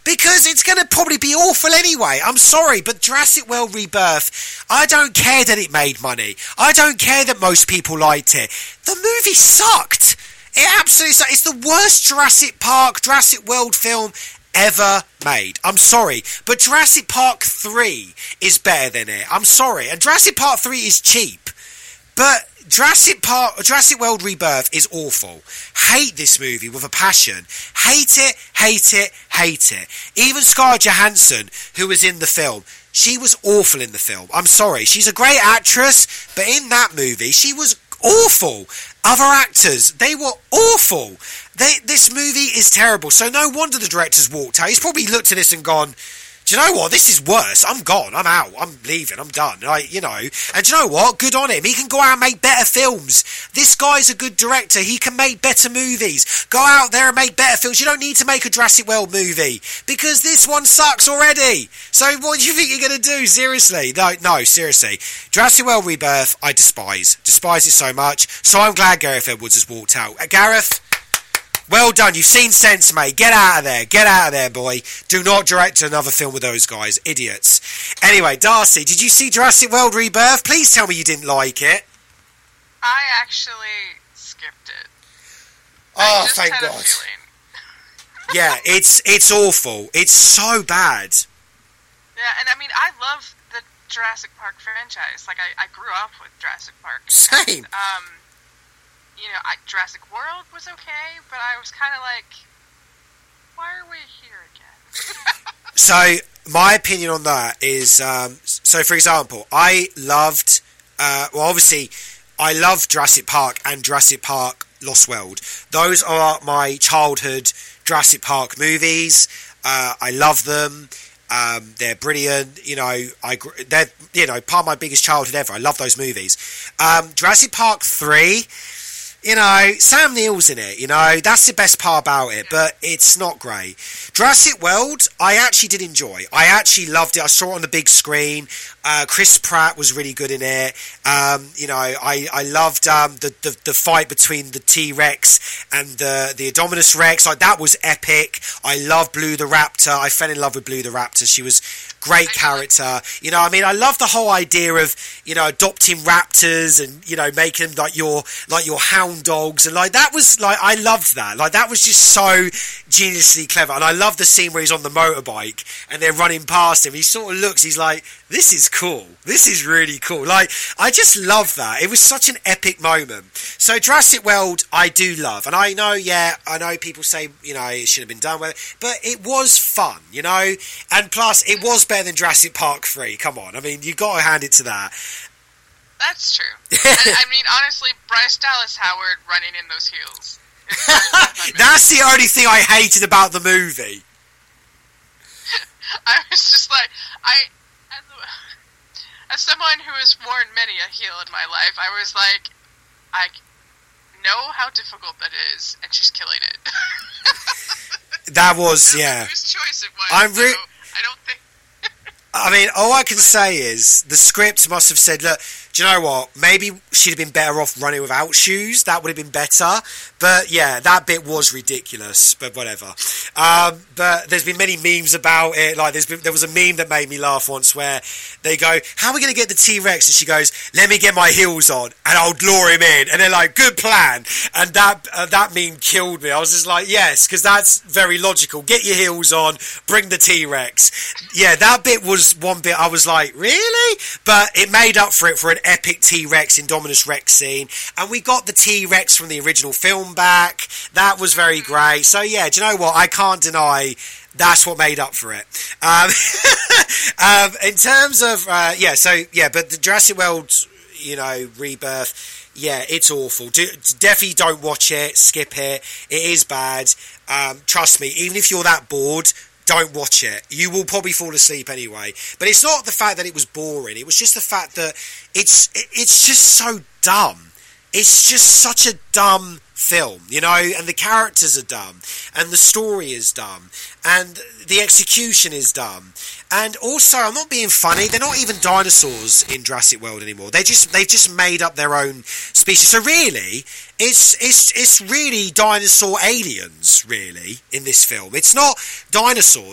Because it's going to probably be awful anyway. I'm sorry, but Jurassic World Rebirth, I don't care that it made money. I don't care that most people liked it. The movie sucked. It absolutely sucked. It's the worst Jurassic World film ever made. I'm sorry, but Jurassic Park 3 is better than it. I'm sorry. And Jurassic Park 3 is cheap. But Jurassic World Rebirth is awful. Hate this movie with a passion. Hate it, hate it, hate it. Even Scarlett Johansson, who was in the film, she was awful in the film. I'm sorry. She's a great actress, but in that movie, she was awful. Other actors, they were awful. This movie is terrible. So no wonder the director's walked out. He's probably looked at this and gone, do you know what? This is worse. I'm gone. I'm out. I'm leaving. I'm done. And do you know what? Good on him. He can go out and make better films. This guy's a good director. He can make better movies. Go out there and make better films. You don't need to make a Jurassic World movie because this one sucks already. So what do you think you're going to do? Seriously? No, seriously. Jurassic World Rebirth, I despise. Despise it so much. So I'm glad Gareth Edwards has walked out. Gareth, well done. You've seen sense, mate. Get out of there. Get out of there, boy. Do not direct another film with those guys. Idiots. Anyway, Darcy, did you see Jurassic World Rebirth? Please tell me you didn't like it. I actually skipped it. Oh, thank God. Yeah, it's awful. It's so bad. Yeah, and I mean, I love the Jurassic Park franchise. Like, I grew up with Jurassic Park. Same. Jurassic World was okay, but I was kind of like, why are we here again? So, my opinion on that is, so for example, I loved, obviously, I love Jurassic Park and Jurassic Park Lost World. Those are my childhood Jurassic Park movies. I love them. They're brilliant. They're part of my biggest childhood ever. I love those movies. Jurassic Park 3, Sam Neill's in it, that's the best part about it, but it's not great. Jurassic World, I actually did enjoy. I actually loved it. I saw it on the big screen. Chris Pratt was really good in it. I loved the fight between the T-Rex and the Indominus Rex. Like, that was epic. I love Blue the Raptor. I fell in love with Blue the Raptor. She was great character. I love the whole idea of, adopting raptors and, making them like your hound dogs. And like, that was like, I loved that. Like, that was just so geniusly clever. And I love the scene where he's on the motorbike and they're running past him. He sort of looks, he's like, this is cool. This is really cool. Like, I just love that. It was such an epic moment. So Jurassic World, I do love. And I know people say, it should have been done with it, but it was fun, and plus it was better than Jurassic Park 3. Come on. I mean, you got to hand it to that. That's true. I mean, honestly, Bryce Dallas Howard running in those heels. That's the only thing I hated about the movie. I was just like, as someone who has worn many a heel in my life, I was like, I know how difficult that is, and she's killing it. That was, yeah. Whose choice it was. I don't think. I mean, all I can say is the script must have said, look, do you know what? Maybe she'd have been better off running without shoes. That would have been better. But yeah, that bit was ridiculous, but whatever. But there's been many memes about it. Like, there was a meme that made me laugh once where they go, how are we going to get the T-Rex? And she goes, let me get my heels on and I'll lure him in. And they're like, good plan. And that meme killed me. I was just like, yes, because that's very logical. Get your heels on, bring the T-Rex. Yeah, that bit was one bit I was like, really? But it made up for it for an epic T-Rex Indominus Rex scene. And we got the T-Rex from the original film back. That was very great. So yeah, do you know what? I can't deny that's what made up for it. In terms of, but the Jurassic World, Rebirth, yeah, it's awful. Definitely don't watch it, skip it. It is bad. Trust me, even if you're that bored, don't watch it. You will probably fall asleep anyway. But it's not the fact that it was boring. It was just the fact that it's just so dumb. It's just such a dumb film, and the characters are dumb, and the story is dumb, and the execution is dumb. And also, I'm not being funny, they're not even dinosaurs in Jurassic World anymore. They've just made up their own species. So really, it's really dinosaur aliens, really, in this film. It's not dinosaurs.